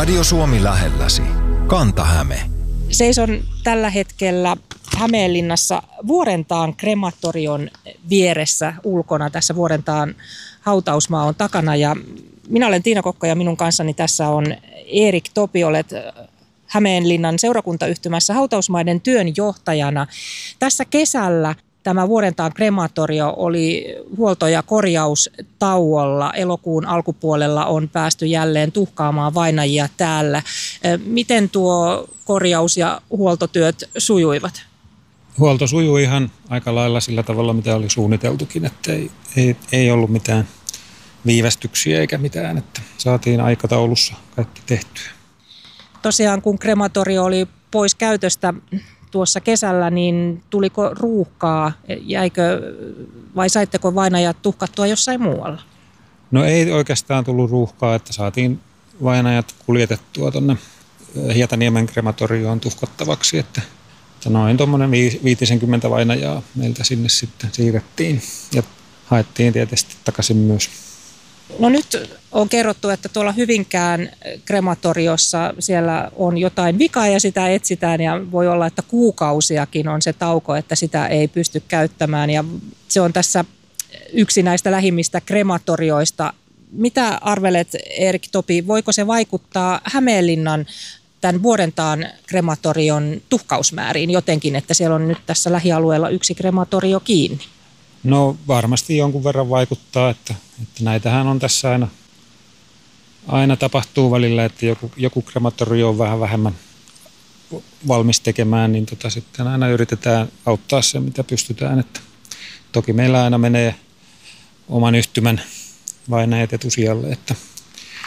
Radio Suomi lähelläsi. Kanta-Häme. Seison tällä hetkellä Hämeenlinnassa Vuorentaan krematorion vieressä ulkona. Tässä Vuorentaan hautausmaa on takana ja minä olen Tiina Kokko ja minun kanssani tässä on Erik Topi. Olet Hämeenlinnan seurakuntayhtymässä hautausmaiden työnjohtajana. Tässä kesällä tämä Vuorentaan krematorio oli huolto- ja korjaustauolla. Elokuun alkupuolella on päästy jälleen tuhkaamaan vainajia täällä. Miten tuo korjaus- ja huoltotyöt sujuivat? Huolto sujui ihan aika lailla sillä tavalla, mitä oli suunniteltukin, että ei ollut mitään viivästyksiä eikä mitään, että saatiin aikataulussa kaikki tehtyä. Tosiaan kun krematorio oli pois käytöstä tuossa kesällä, niin tuliko ruuhkaa? Vai saitteko vainajat tuhkattua jossain muualla? No ei oikeastaan tullut ruuhkaa, että saatiin vainajat kuljetettua tuonne Hietaniemen krematorioon tuhkattavaksi, että noin tuommoinen 50 vainajaa meiltä sinne sitten siirrettiin ja haettiin tietysti takaisin myös. No nyt on kerrottu, että tuolla Hyvinkään krematoriossa siellä on jotain vikaa ja sitä etsitään ja voi olla, että kuukausiakin on se tauko, että sitä ei pysty käyttämään ja se on tässä yksi näistä lähimmistä krematorioista. Mitä arvelet, Erik Topi, voiko se vaikuttaa Hämeenlinnan tämän Vuorentaan krematorion tuhkausmääriin jotenkin, että siellä on nyt tässä lähialueella yksi krematorio kiinni? No varmasti jonkun verran vaikuttaa, että näitähän on tässä aina tapahtuu välillä, että joku krematorio on vähän vähemmän valmis tekemään, niin sitten aina yritetään auttaa se, mitä pystytään. Että toki meillä aina menee oman yhtymän vainajat etusijalle, että